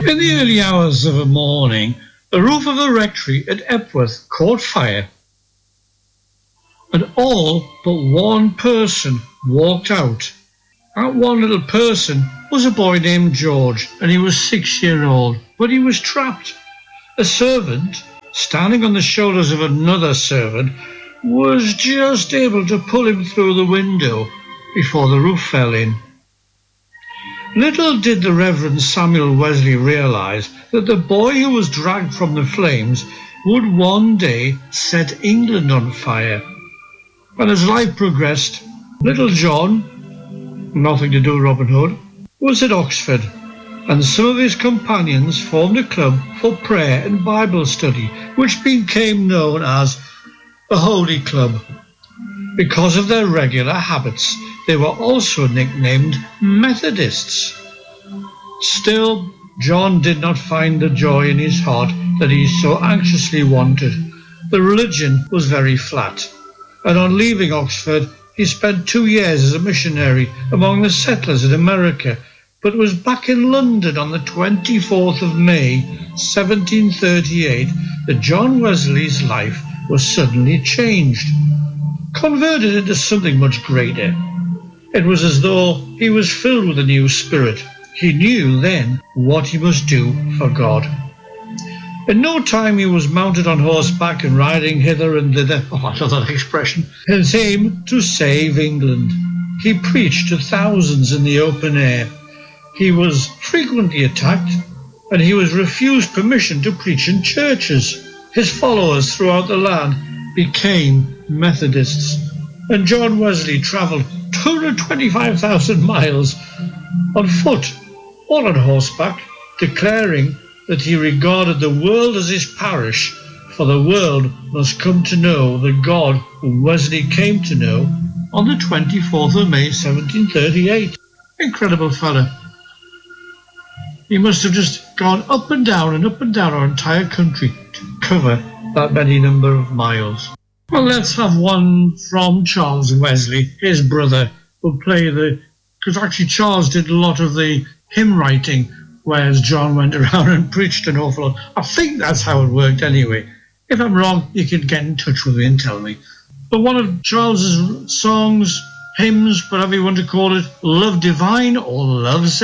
In the early hours of a morning, the roof of the rectory at Epworth caught fire, and all but one person walked out. That one little person was a boy named George, and he was 6 years old, but he was trapped. A servant, standing on the shoulders of another servant, was just able to pull him through the window before the roof fell in. Little did the Reverend Samuel Wesley realize that the boy who was dragged from the flames would one day set England on fire. And as life progressed, little John, nothing to do with Robin Hood, was at Oxford, and some of his companions formed a club for prayer and Bible study, which became known as the Holy Club. Because of their regular habits, they were also nicknamed Methodists. Still, John did not find the joy in his heart that he so anxiously wanted. The religion was very flat, and on leaving Oxford, he spent 2 years as a missionary among the settlers in America, but was back in London on the 24th of May, 1738, that John Wesley's life was suddenly changed, converted into something much greater. It was as though he was filled with a new spirit. He knew then what he must do for God. In no time he was mounted on horseback and riding hither and thither, I love that expression, his aim to save England. He preached to thousands in the open air. He was frequently attacked, and he was refused permission to preach in churches. His followers throughout the land became Methodists, and John Wesley travelled 225,000 miles on foot or on horseback, declaring that he regarded the world as his parish, for the world must come to know the God whom Wesley came to know on the 24th of May 1738. Incredible fella. He must have just gone up and down our entire country to cover that many number of miles. Well, let's have one from Charles Wesley, his brother, who played because actually Charles did a lot of the hymn writing, whereas John went around and preached an awful lot. I think that's how it worked anyway. If I'm wrong, you can get in touch with me and tell me. But one of Charles's songs, hymns, whatever you want to call it, Love Divine or Love Sacred.